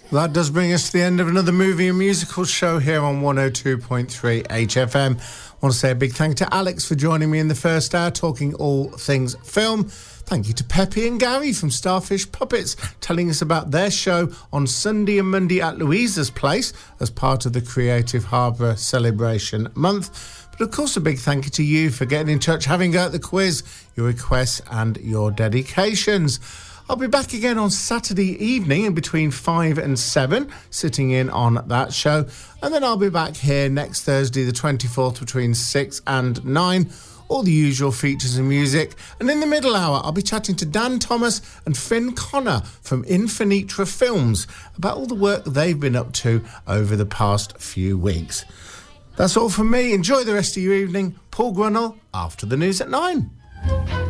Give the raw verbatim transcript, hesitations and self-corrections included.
That does bring us to the end of another movie and musical show here on one oh two point three H F M. I want to say a big thank you to Alex for joining me in the first hour, talking all things film. Thank you to Peppy and Gary from Starfish Puppets, telling us about their show on Sunday and Monday at Louisa's Place as part of the Creative Harbour Celebration Month. But of course, a big thank you to you for getting in touch, having a go at the quiz, your requests and your dedications. I'll be back again on Saturday evening in between five and seven, sitting in on that show. And then I'll be back here next Thursday, the twenty-fourth, between six and nine. All the usual features and music. And in the middle hour, I'll be chatting to Dan Thomas and Finn Connor from Infinitra Films about all the work they've been up to over the past few weeks. That's all from me. Enjoy the rest of your evening. Paul Grunnell, after the news at nine.